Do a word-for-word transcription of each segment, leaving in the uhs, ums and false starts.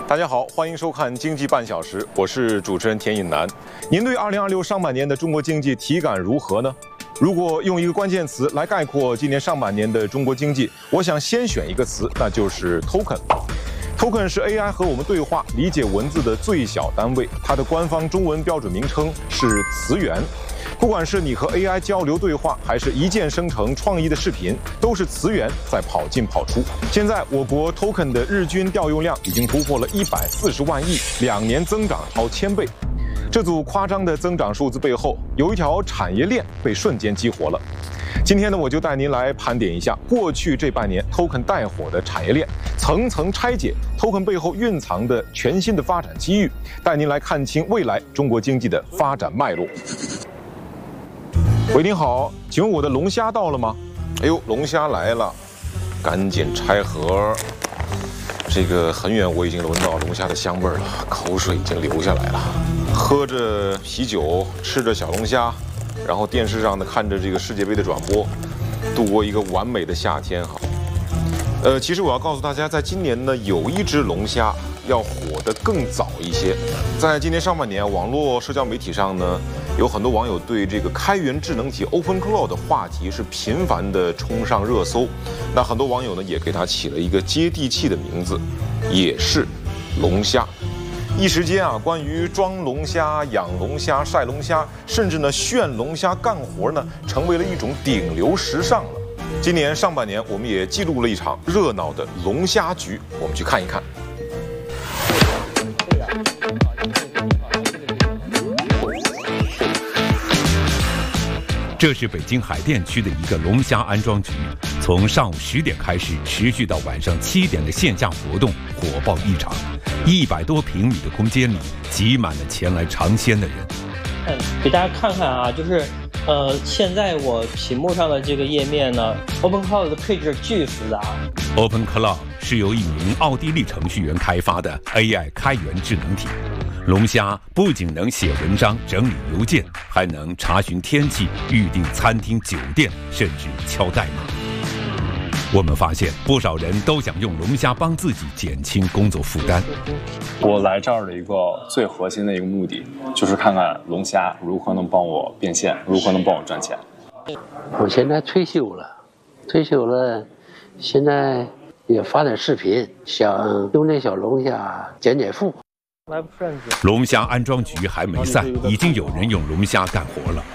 大家好，欢迎收看经济半小时，我是主持人田颖南。您对二零二六上半年的中国经济体感如何呢？如果用一个关键词来概括今年上半年的中国经济，我想先选一个词，那就是 token。token 是 A I 和我们对话、理解文字的最小单位，它的官方中文标准名称是词源。不管是你和 A I 交流对话，还是一键生成创意的视频，都是词源在跑进跑出。现在我国 token 的日均调用量已经突破了一百四十万亿，两年增长超千倍。这组夸张的增长数字背后，有一条产业链被瞬间激活了。今天呢，我就带您来盘点一下过去这半年 token 带火的产业链，层层拆解 token 背后蕴藏的全新的发展机遇，带您来看清未来中国经济的发展脉络。喂，您好，请问我的龙虾到了吗？哎呦，龙虾来了，赶紧拆盒。这个很远我已经闻到龙虾的香味了，口水已经流下来了。喝着啤酒，吃着小龙虾，然后电视上呢看着这个世界杯的转播，度过一个完美的夏天哈。呃，其实我要告诉大家，在今年呢，有一只龙虾要火得更早一些。在今年上半年，网络社交媒体上呢，有很多网友对这个开源智能体 OpenClaw 的话题是频繁地冲上热搜。那很多网友呢，也给它起了一个接地气的名字，也是龙虾。一时间啊，关于装龙虾、养龙虾、晒龙虾，甚至呢炫龙虾干活呢，成为了一种顶流时尚了。今年上半年，我们也记录了一场热闹的龙虾局，我们去看一看。 这是北京海淀区的一个龙虾安装局，从上午十点开始，持续到晚上七点的线下活动火爆异常。一百多平米的空间里，挤满了前来尝鲜的人。 嗯，给大家看看啊，就是，呃，现在我屏幕上的这个页面呢 ，OpenClaw 的配置巨复杂。 OpenClaw 是由一名奥地利程序员开发的 A I 开源智能体。龙虾不仅能写文章、整理邮件，还能查询天气、预订餐厅、酒店，甚至敲代码。我们发现不少人都想用龙虾帮自己减轻工作负担。 我来这儿的一个最核心的一个目的，就是看看龙虾如何能帮我变现，如何能帮我赚钱。 我现在退休了，退休了，现在也发点视频，想用那小龙虾减减负。 龙虾安装局还没散，已经有人用龙虾干活了。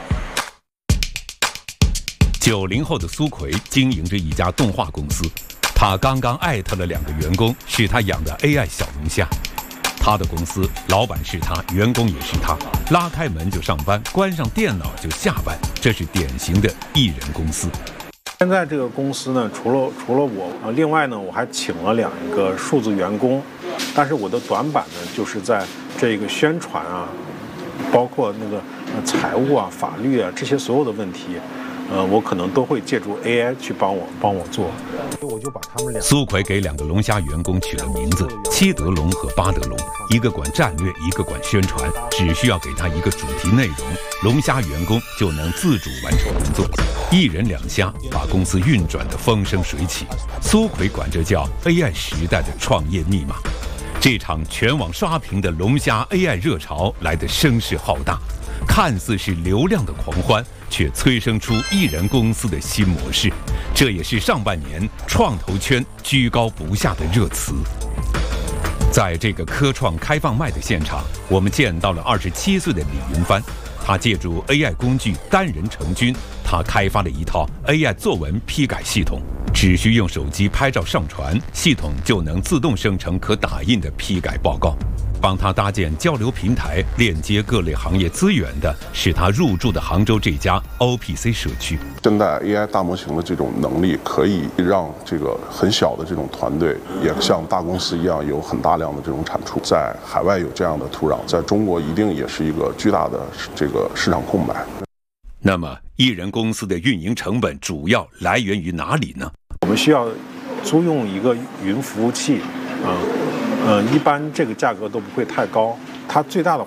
九零后的苏奎经营着一家动画公司，他刚刚艾特了两个员工，是他养的 A I 小龙虾。他的公司老板是他，员工也是他，拉开门就上班，关上电脑就下班，这是典型的艺人公司。 现在这个公司呢，除了除了我，呃，另外呢，我还请了两个数字员工，但是我的短板呢，就是在这个宣传啊，包括那个呃财务啊、法律啊这些所有的问题，呃，我可能都会借助 A I 去帮我帮我做。我就把他们俩。 苏奎给两个龙虾员工取了名字：七德龙和八德龙，一个管战略，一个管宣传，只需要给他一个主题内容，龙虾员工就能自主完成工作。一人两虾，把公司运转得风生水起。苏奎管这叫 A I 时代的创业密码。这场全网刷屏的龙虾 A I 热潮来得声势浩大，看似是流量的狂欢，却催生出艺人公司的新模式。这也是上半年创投圈居高不下的热词。在这个科创开放麦的现场，我们见到了二十七岁的李云帆。他借助 A I 工具单人成军，他开发了一套 A I 作文批改系统，只需用手机拍照上传，系统就能自动生成可打印的批改报告。帮他搭建交流平台，链接各类行业资源的是他入驻的杭州这家 O P C 社区。 现在 A I 大模型的这种能力，可以让这个很小的这种团队，也像大公司一样有很大量的这种产出。在海外有这样的土壤，在中国一定也是一个巨大的这个市场空白。 那么，艺人公司的运营成本主要来源于哪里呢？ 我们需要租用一个云服务器，啊、呃，呃，一般这个价格都不会太高，它最大的